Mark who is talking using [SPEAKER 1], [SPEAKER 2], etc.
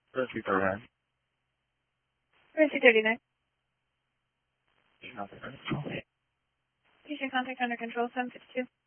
[SPEAKER 1] Earthly program.
[SPEAKER 2] Earthly 39.
[SPEAKER 1] Contact under control.
[SPEAKER 2] Patient contact under control 752.